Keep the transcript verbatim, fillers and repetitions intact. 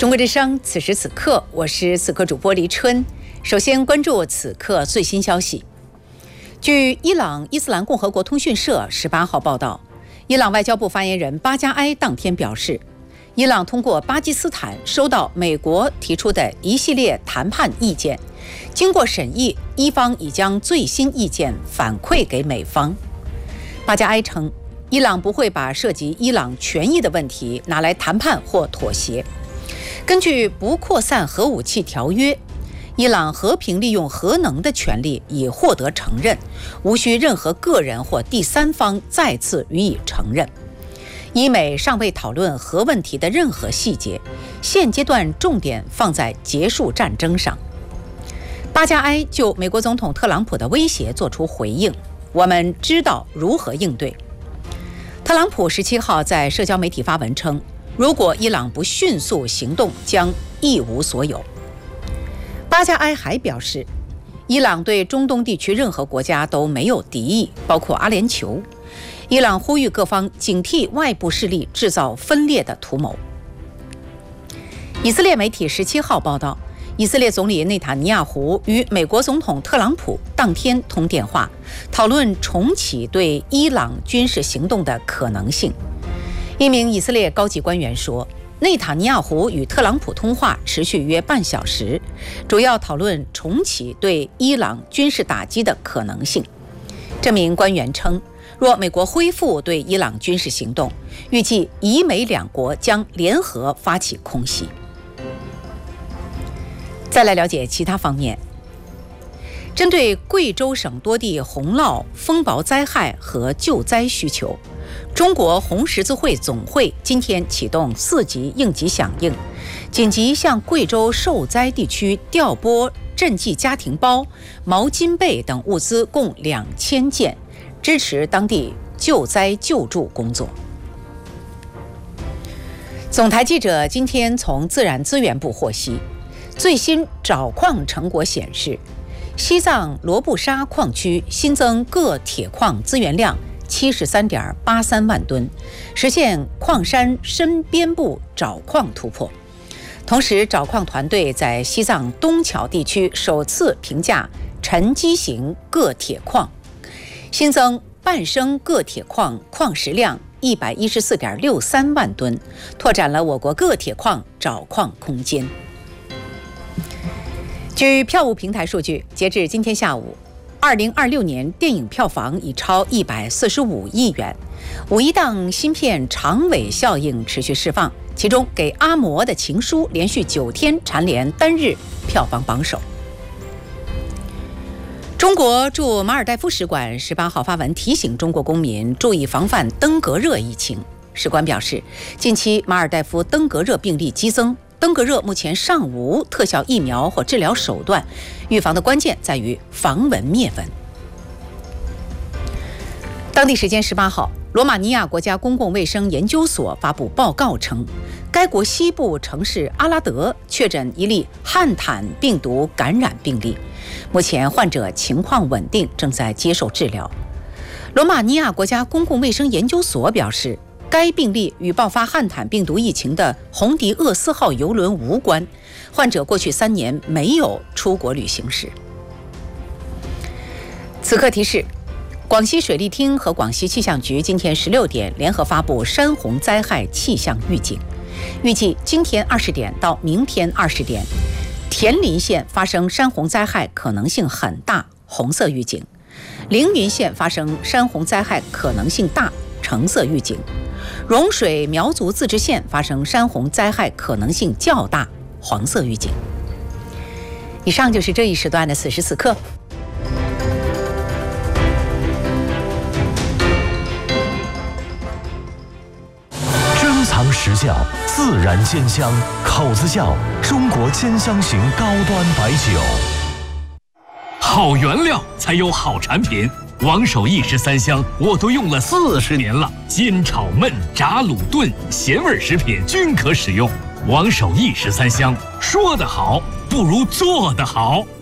中国之声，此时此刻，我是此刻主播黎春。首先关注此刻最新消息。据伊朗伊斯兰共和国通讯社十八号报道，伊朗外交部发言人巴加埃当天表示，伊朗通过巴基斯坦收到美国提出的一系列谈判意见，经过审议，伊方已将最新意见反馈给美方。巴加埃称，伊朗不会把涉及伊朗权益的问题拿来谈判或妥协。根据不扩散核武器条约，伊朗和平利用核能的权利已获得承认，无需任何个人或第三方再次予以承认。伊美尚未讨论核问题的任何细节，现阶段重点放在结束战争上。巴加埃就美国总统特朗普的威胁作出回应，我们知道如何应对。特朗普十七号在社交媒体发文称，如果伊朗不迅速行动，将一无所有。巴加埃还表示，伊朗对中东地区任何国家都没有敌意，包括阿联酋。伊朗呼吁各方警惕外部势力制造分裂的图谋。以色列媒体十七号报道，以色列总理内塔尼亚胡与美国总统特朗普当天通电话，讨论重启对伊朗军事行动的可能性。一名以色列高级官员说，内塔尼亚胡与特朗普通话持续约半小时，主要讨论重启对伊朗军事打击的可能性。这名官员称，若美国恢复对伊朗军事行动，预计以美两国将联合发起空袭。再来了解其他方面。针对贵州省多地洪涝、风雹灾害和救灾需求，中国红十字会总会今天启动四级应急响应，紧急向贵州受灾地区调拨赈济家庭包、毛巾被等物资共两千件，支持当地救灾救助工作。总台记者今天从自然资源部获悉，最新找矿成果显示，西藏罗布沙矿区新增铬铁矿资源量七十三点八三万吨，实现矿山深边部找矿突破。同时，找矿团队在西藏东桥地区首次评价沉积型铬铁矿，新增半升铬铁矿矿石量一百一十四点六三万吨，拓展了我国铬铁矿找矿空间。据票务平台数据，截至今天下午，二零二六年电影票房已超一百四十五亿元。五一档新片长尾效应持续释放，其中给阿嬷的情书连续九天蝉联单日票房榜首。中国驻马尔代夫使馆十八号发文提醒中国公民注意防范登革热疫情。使馆表示，近期马尔代夫登革热病例激增。登革热目前尚无特效疫苗或治疗手段，预防的关键在于防蚊灭蚊。当地时间十八号，罗马尼亚国家公共卫生研究所发布报告称，该国西部城市阿拉德确诊一例汉坦病毒感染病例，目前患者情况稳定，正在接受治疗。罗马尼亚国家公共卫生研究所表示，该病例与爆发汉坦病毒疫情的红迪厄斯号邮轮无关，患者过去三年没有出国旅行史。此刻提示，广西水利厅和广西气象局今天十六点联合发布山洪灾害气象预警，预计今天二十点到明天二十点，田林县发生山洪灾害可能性很大，红色预警；凌云县发生山洪灾害可能性大，橙色预警；蓉水苗族自治县发生山洪灾害可能性较大，黄色预警。以上就是这一时段的此时此刻。 珍藏实窖，自然鲜香，口子窖中国兼香型高端白酒。 好原料才有好产品。王守义十三香我都用了四十年了，煎炒焖炸卤炖咸味食品均可使用。王守义十三香，说得好不如做得好。